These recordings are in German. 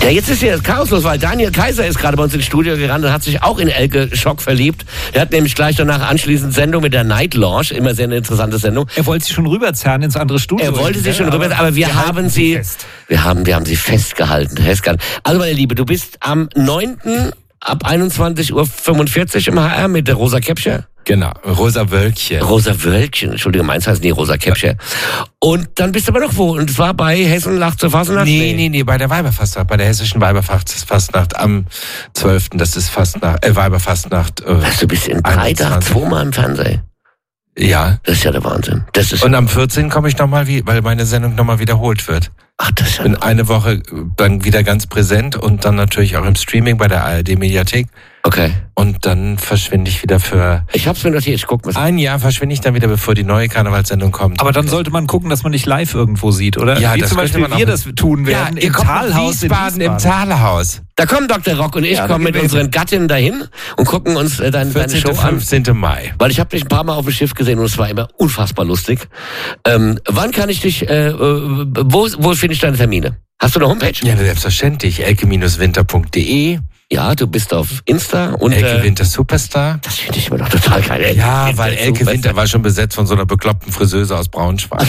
Ja, jetzt ist hier das Chaos los, weil Daniel Kaiser ist gerade bei uns ins Studio gerannt und hat sich auch in Elke Schock verliebt. Der hat nämlich gleich danach anschließend Sendung mit der Night Lounge, immer sehr eine interessante Sendung. Er wollte sich schon rüberzerren ins andere Studio. Er wollte sich schon rüberzerren, aber wir haben sie sie festgehalten. Also meine Liebe, du bist am 9. ab 21:45 Uhr im HR mit der Rosa Käppchen. Genau, Rosa Wölkchen. Rosa Wölkchen, Entschuldigung, meins heißt nie Rosa Käppchen. Und dann bist du aber noch wo? Und zwar bei Hessen lacht zur Fastnacht? Nee, bei der Weiberfastnacht, bei der hessischen Weiberfastnacht am 12. Das ist Weiberfastnacht. Was, du bist in 3 Tagen 2-mal im Fernsehen? Ja. Das ist ja der Wahnsinn. Und am 14. komme ich nochmal, weil meine Sendung nochmal wiederholt wird. Ach, das ist ja... Bin eine Woche dann wieder ganz präsent und dann natürlich auch im Streaming bei der ARD-Mediathek. Okay. Und dann verschwinde ich wieder für... Ich hab's mir notiert, ich guck mal. Ein Jahr verschwinde ich dann wieder, bevor die neue Karnevalssendung kommt. Aber dann sollte man gucken, dass man nicht live irgendwo sieht, oder? Ja, wie das zum Beispiel könnte man wir auch- das tun werden, im Talhaus in Wiesbaden, im Talhaus. Da kommen Dr. Rock und ich kommen mit unseren Gattinnen dahin und gucken uns deine 14. Show an. 15. Mai. Weil ich habe dich ein paar Mal auf dem Schiff gesehen und es war immer unfassbar lustig. Wann kann ich dich, wo finde ich deine Termine? Hast du eine Homepage? Ja, selbstverständlich. elke-winter.de. Ja, du bist auf Insta und... Elke Winter Superstar. das finde ich immer noch total geil. Ja, weil Elke Winter war schon besetzt von so einer bekloppten Friseuse aus Braunschweig.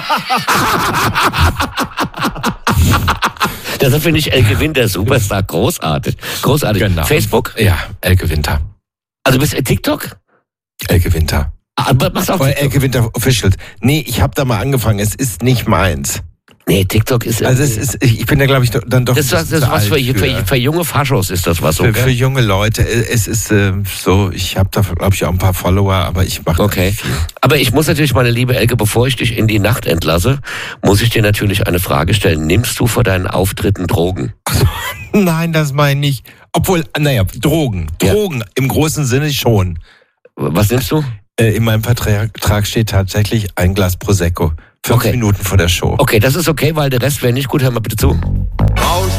Deshalb finde ich Elke Winter Superstar großartig. Großartig. Genau. Facebook? Ja, Elke Winter. Also bist du TikTok? Elke Winter. Aber machst auch Oder TikTok? Elke Winter Official. Nee, ich habe da mal angefangen. Es ist nicht meins. Nee, TikTok ist... Also ich bin da, glaube ich, dann doch das ist zu was alt für junge Faschos ist das was so, für junge Leute. Es ist so, ich habe da, glaube ich, auch ein paar Follower, aber ich mache Okay. nicht viel. Aber ich muss natürlich, meine liebe Elke, bevor ich dich in die Nacht entlasse, muss ich dir natürlich eine Frage stellen. Nimmst du vor deinen Auftritten Drogen? Nein, das meine ich. Obwohl, naja, Drogen. Ja. Drogen im großen Sinne schon. Was nimmst du? In meinem Vertrag steht tatsächlich ein Glas Prosecco. 5 Okay. Minuten vor der Show. Okay, das ist okay, weil der Rest wäre nicht gut. Hör mal bitte zu.